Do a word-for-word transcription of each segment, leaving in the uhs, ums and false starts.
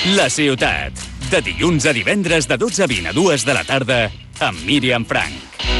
La ciutat, de dilluns a divendres de dotze a vint a dues de la tarda, amb Míriam Frank.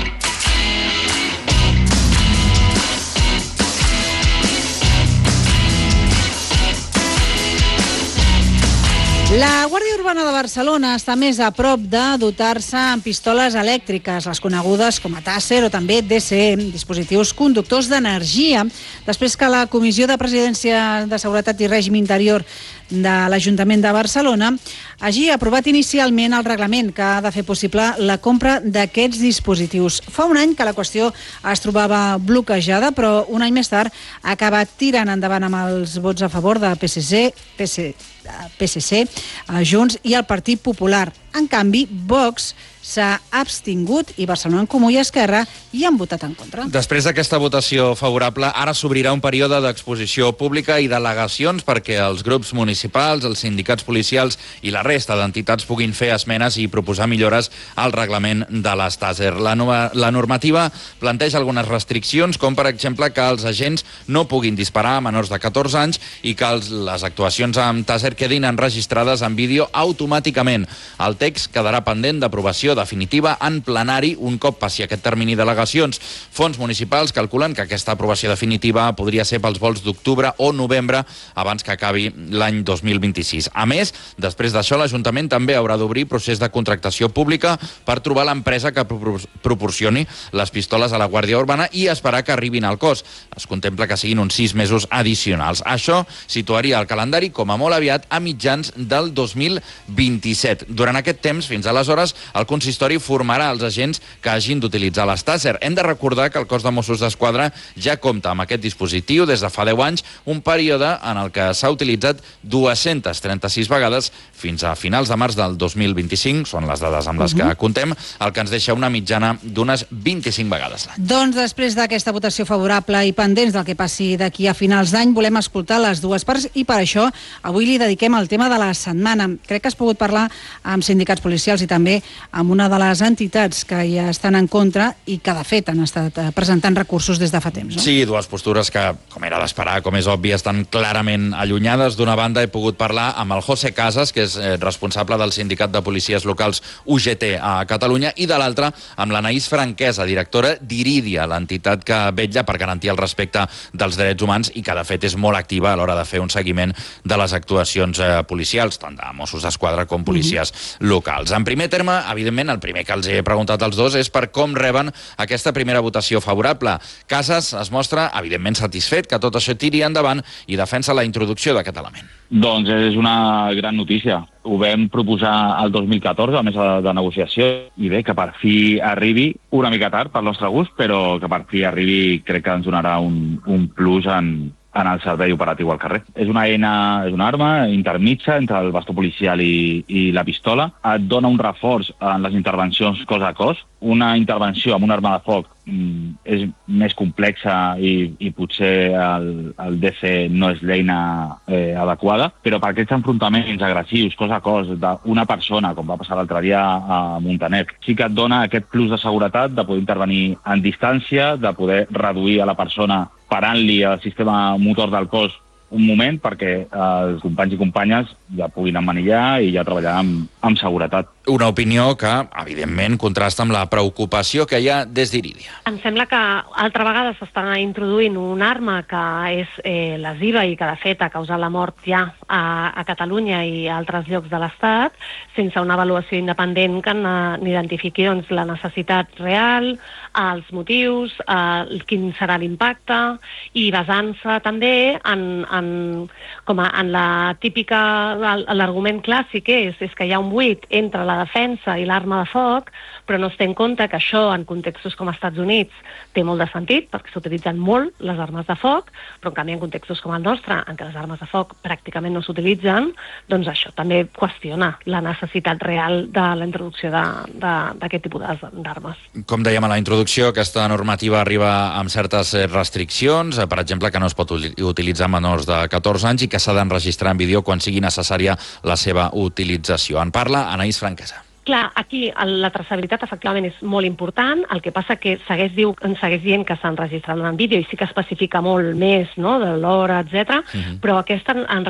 La Guàrdia Urbana de Barcelona està més a prop de dotar-se amb pistoles elèctriques, les conegudes com a Taser o també D C E, dispositius conductors d'energia, després que la Comissió de Presidència de Seguretat i Règim Interior de l'Ajuntament de Barcelona hagi aprovat inicialment el reglament que ha de fer possible la compra d'aquests dispositius. Fa un any que la qüestió es trobava bloquejada, però un any més tard ha acabat tirant endavant amb els vots a favor de P S C, P S C, P S C, Junts i el Partit Popular. En canvi, Vox s'ha abstingut i Barcelona en Comú i Esquerra hi han votat en contra. Després d'aquesta votació favorable, ara s'obrirà un període d'exposició pública i d'al·legacions perquè els grups municipals, els sindicats policials i la resta d'entitats puguin fer esmenes i proposar millores al reglament de les Taser. La, nova, la normativa planteja algunes restriccions, com per exemple que els agents no puguin disparar a menors de catorze anys i que els, les actuacions amb Taser quedin enregistrades en vídeo automàticament. El text quedarà pendent d'aprovació definitiva en plenari un cop passi aquest termini d'al·legacions. Fons municipals calculen que aquesta aprovació definitiva podria ser pels vols d'octubre o novembre abans que acabi l'any dos mil vint-i-sis. A més, després d'això, l'Ajuntament també haurà d'obrir procés de contractació pública per trobar l'empresa que proporcioni les pistoles a la Guàrdia Urbana i esperar que arribin al cos. Es contempla que siguin uns sis mesos addicionals. Això situaria el calendari com a molt aviat a mitjans del dos mil vint-i-set. Durant aquest temps, fins aleshores, el consistori formarà els agents que hagin d'utilitzar les Taser. Hem de recordar que el cos de Mossos d'Esquadra ja compta amb aquest dispositiu des de fa deu anys, un període en el que s'ha utilitzat dues-centes trenta-sis vegades fins a finals de març del dos mil vint-i-cinc, són les dades amb les uh-huh. que contem, el que ens deixa una mitjana d'unes vint-i-cinc vegades l'any. Doncs després d'aquesta votació favorable i pendents del que passi d'aquí a finals d'any, volem escoltar les dues parts i per això avui li dediquem el tema de la setmana. Crec que has pogut parlar amb sindicats policials i també amb una de les entitats que ja estan en contra i que de fet han estat presentant recursos des de fa temps, no? Sí, dues postures que, com era d'esperar, com és obvi, estan clarament allunyades. D'una banda he pogut parlar amb el José Casas, que és responsable del Sindicat de Policies Locals U G T a Catalunya, i de l'altra amb l'Anaïs Franquesa, directora d'Iridia, l'entitat que vetlla per garantir el respecte dels drets humans i que de fet és molt activa a l'hora de fer un seguiment de les actuacions policials, tant de Mossos d'Esquadra com policies mm-hmm. locals. En primer terme, evidentment, el primer que els he preguntat als dos és per com reben aquesta primera votació favorable. Casas es mostra, evidentment, satisfet que tot això tiri endavant i defensa la introducció d'aquest element. Doncs és una gran notícia. Ho vam proposar el dos mil catorze, a mesa de negociació, i bé, que per fi arribi, una mica tard pel nostre gust, però que per fi arribi crec que ens donarà un, un plus en, en el servei operatiu al carrer. És una eina, és una arma intermitja entre el bastó policial i, i la pistola. Et dona un reforç en les intervencions cos a cos. Una intervenció amb una arma de foc mm, és més complexa i, i potser el, el D C no és l'eina eh, adequada, però per aquests enfrontaments agressius, cos a cos, d'una persona, com va passar l'altre dia a Montaner, sí que et dona aquest plus de seguretat de poder intervenir en distància, de poder reduir a la persona parant-li el sistema motor del cos un moment perquè els companys i companyes ja puguin emmanillar i ja treballar amb, amb seguretat. Una opinió que, evidentment, contrasta amb la preocupació que hi ha des d'Iridia. Em sembla que altra vegada s'està introduint una arma que és eh, lesiva i que, de fet, ha causat la mort ja a, a Catalunya i a altres llocs de l'Estat, sense una avaluació independent que n'identifiqui doncs, la necessitat real, els motius, eh, quin serà l'impacte, i basant-se també en, en, com a, en la típica, l'argument clàssic és, és que hi ha un buit entre la defensa i l'arma de foc, però no es té en compte que això en contextos com als Estats Units té molt de sentit, perquè s'utilitzen molt les armes de foc, però en canvi en contextos com el nostre, en què les armes de foc pràcticament no s'utilitzen, doncs això també qüestiona la necessitat real de la introducció d'aquest tipus d'armes. Com dèiem a la introducció, aquesta normativa arriba amb certes restriccions, per exemple, que no es pot utilitzar menors de catorze anys i que s'ha d'enregistrar en vídeo quan sigui necessària la seva utilització. En parla Anaïs Franquesa. Clar, aquí la traçabilitat efectivament és molt important, el que passa que segueix, diu, segueix dient que s'ha enregistrat en vídeo i sí que especifica molt més, no?, de l'hora, etcètera, uh-huh. però aquesta